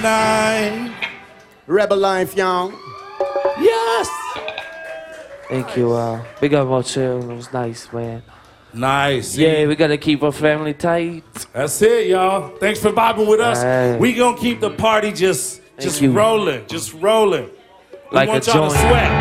Night. Rebel life, y'all. Yes. Thank you. Big up our chill. It was nice, man. Nice. Yeah, we gotta keep our family tight. That's it, y'all. Thanks for vibing with us. Hey. We gonna keep the party just you. rolling, just rolling. We Like want a y'all to joint. sweat.